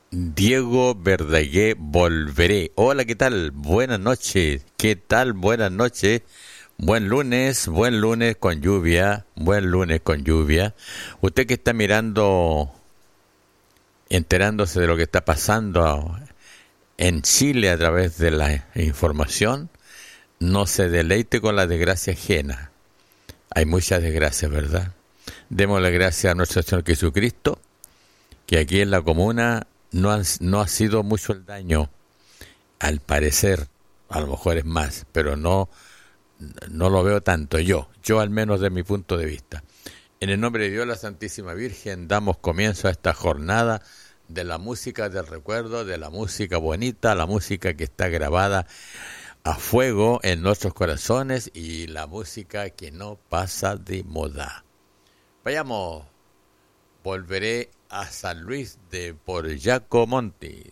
Diego Verdaguer, volveré. Hola, ¿qué tal? Buenas noches. ¿Qué tal? Buenas noches. Buen lunes con lluvia, buen lunes con lluvia. Usted que está mirando, enterándose de lo que está pasando en Chile a través de la información, no se deleite con la desgracia ajena. Hay muchas desgracias, ¿verdad? Demos la gracia a nuestro Señor Jesucristo, que aquí en la comuna no ha sido mucho el daño, al parecer. A lo mejor es más, pero no lo veo tanto yo al menos de mi punto de vista. En el nombre de Dios, la Santísima Virgen, damos comienzo a esta jornada de la música del recuerdo, de la música bonita, la música que está grabada a fuego en nuestros corazones y la música que no pasa de moda. Vayamos, volveré a San Luis de Porllaco Montes.